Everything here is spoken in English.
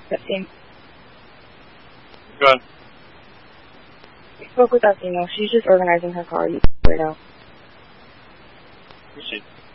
Testing. Go ahead. I spoke with Athena. She's just organizing her car right now. Proceed.